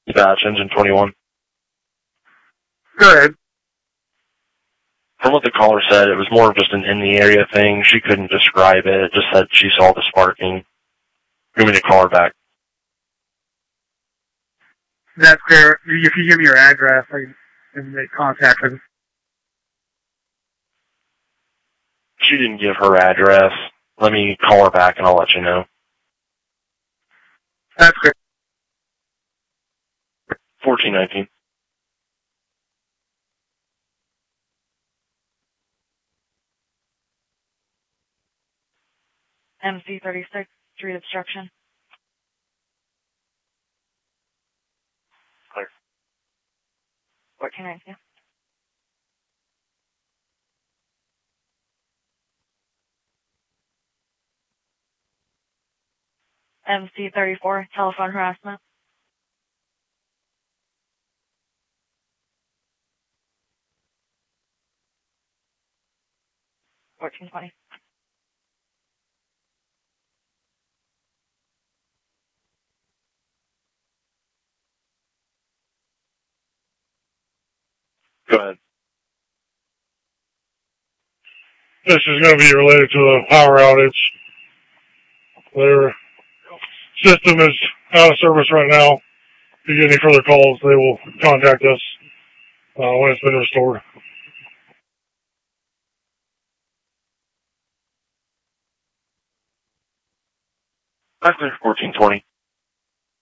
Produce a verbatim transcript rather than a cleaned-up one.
Dispatch, engine twenty-one. Go ahead. From what the caller said, it was more of just an in-the-area thing. She couldn't describe it. It just said she saw the sparking. You want me to call her back? That's fair. If you give me your address, I can make contact with you. She didn't give her address. Let me call her back and I'll let you know. That's great. fourteen nineteen. M C thirty-six, street obstruction. Clear. fourteen nineteen. M C thirty-four, telephone harassment. fourteen twenty. Go ahead. This is going to be related to the power outage. Their system is out of service right now. If you get any further calls, they will contact us uh, when it's been restored. That's fourteen twenty.